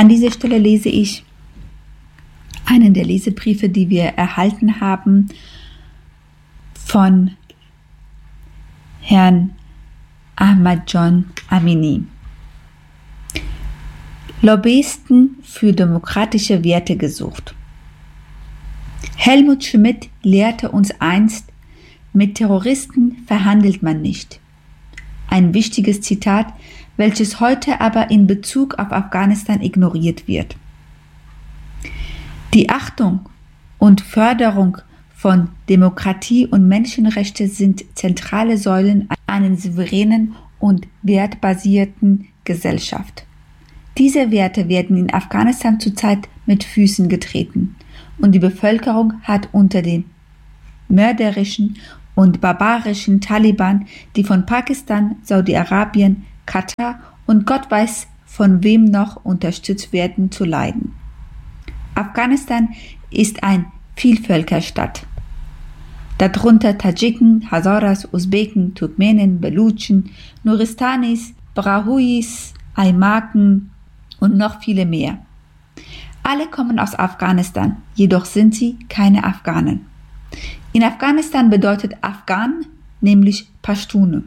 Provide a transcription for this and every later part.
An dieser Stelle lese ich einen der Lesebriefe, die wir erhalten haben von Herrn Ahmadjon Amini. Lobbyisten für demokratische Werte gesucht. Helmut Schmidt lehrte uns einst, mit Terroristen verhandelt man nicht. Ein wichtiges Zitat, welches heute aber in Bezug auf Afghanistan ignoriert wird. Die Achtung und Förderung von Demokratie und Menschenrechte sind zentrale Säulen einer souveränen und wertbasierten Gesellschaft. Diese Werte werden in Afghanistan zurzeit mit Füßen getreten und die Bevölkerung hat unter den mörderischen und barbarischen Taliban, die von Pakistan, Saudi-Arabien, Katar und Gott weiß von wem noch unterstützt werden, zu leiden. Afghanistan ist ein Vielvölkerstaat. Darunter Tadschiken, Hazaras, Usbeken, Turkmenen, Belutschen, Nuristanis, Brahuis, Aimaken und noch viele mehr. Alle kommen aus Afghanistan, jedoch sind sie keine Afghanen. In Afghanistan bedeutet Afghan nämlich Pashtune.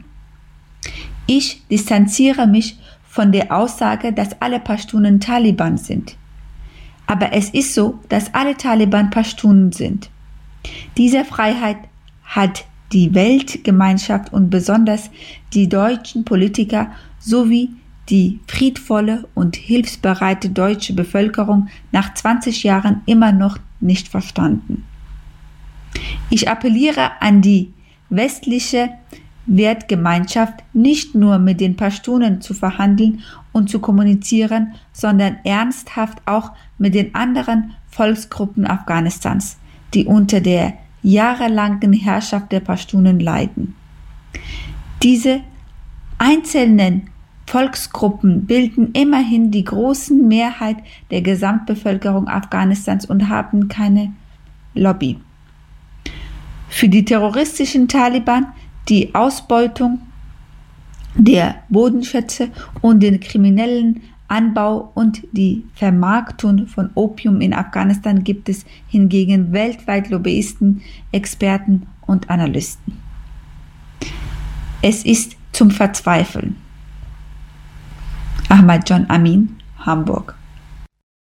Ich distanziere mich von der Aussage, dass alle Pashtunen Taliban sind. Aber es ist so, dass alle Taliban Pashtunen sind. Diese Freiheit hat die Weltgemeinschaft und besonders die deutschen Politiker sowie die friedvolle und hilfsbereite deutsche Bevölkerung nach 20 Jahren immer noch nicht verstanden. Ich appelliere an die westliche Wertgemeinschaft, nicht nur mit den Pashtunen zu verhandeln und zu kommunizieren, sondern ernsthaft auch mit den anderen Volksgruppen Afghanistans, die unter der jahrelangen Herrschaft der Pashtunen leiden. Diese einzelnen Volksgruppen bilden immerhin die große Mehrheit der Gesamtbevölkerung Afghanistans und haben keine Lobby. Für die terroristischen Taliban die Ausbeutung der Bodenschätze und den kriminellen Anbau und die Vermarktung von Opium in Afghanistan gibt es hingegen weltweit Lobbyisten, Experten und Analysten. Es ist zum Verzweifeln. Ahmadjon Amin, Hamburg.